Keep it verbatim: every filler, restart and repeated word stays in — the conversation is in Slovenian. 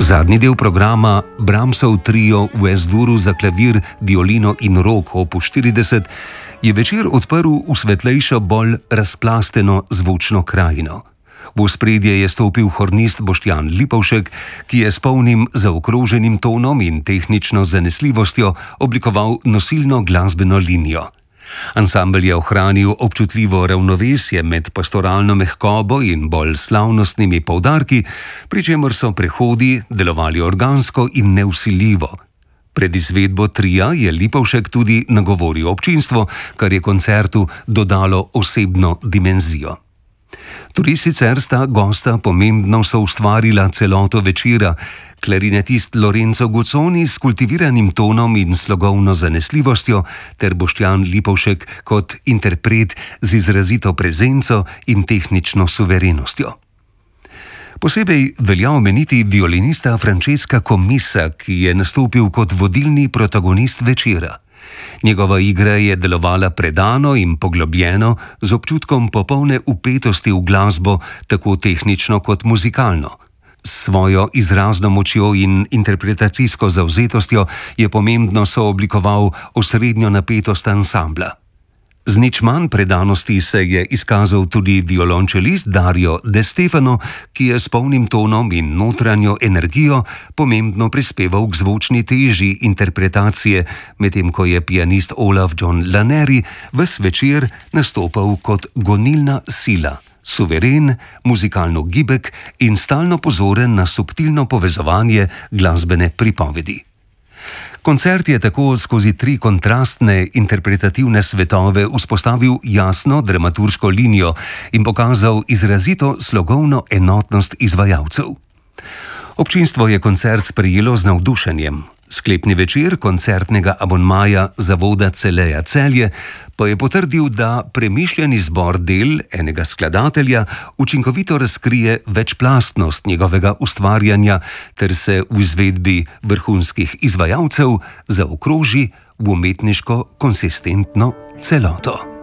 Zadnji del programa Brahmsov trio v Es-duru za klavir, violino in rok opus štirideset je večer odprl v svetlejšo, bolj razplasteno zvočno krajino. V ospredje je stopil hornist Boštjan Lipovšek, ki je s polnim zaokroženim tonom in tehnično zanesljivostjo oblikoval nosilno glasbeno linijo. Ansambel je ohranil občutljivo ravnovesje med pastoralno mehkobo in bolj slavnostnimi poudarki, pri čemer so prehodi delovali organsko in nevsiljivo. Pred izvedbo tria je Lipovšek tudi nagovoril občinstvo, kar je koncertu dodalo osebno dimenzijo. Tudi sicer sta gosta pomembno soustvarila celoto večera, klarinetist Lorenzo Guzzoni s kultiviranim tonom in slogovno zanesljivostjo ter Boštjan Lipovšek kot interpret z izrazito prezenco in tehnično suverenostjo. Posebej velja omeniti violinista Francesca Commissa, ki je nastopil kot vodilni protagonist večera. Njegova igra je delovala predano in poglobljeno, z občutkom popolne vpetosti v glasbo, tako tehnično kot muzikalno. S svojo izrazno močjo in interpretacijsko zavzetostjo je pomembno sooblikoval osrednjo napetost ansambla. Z nič manj predanosti se je izkazal tudi violončelist Dario De Stefano, ki je s polnim tonom in notranjo energijo pomembno prispeval k zvočni teži interpretacije, medtem ko je pianist Olaf John Laneri ves večer nastopal kot gonilna sila, suveren, muzikalno gibek in stalno pozoren na subtilno povezovanje glasbene pripovedi. Koncert je tako skozi tri kontrastne interpretativne svetove vzpostavil jasno dramaturško linijo in pokazal izrazito slogovno enotnost izvajalcev. Občinstvo je koncert sprejelo z navdušenjem. Sklepni večer koncertnega abonmaja Zavoda Celeja Celje pa je potrdil, da premišljen izbor del enega skladatelja učinkovito razkrije večplastnost njegovega ustvarjanja ter se v izvedbi vrhunskih izvajalcev zaokroži v umetniško konsistentno celoto.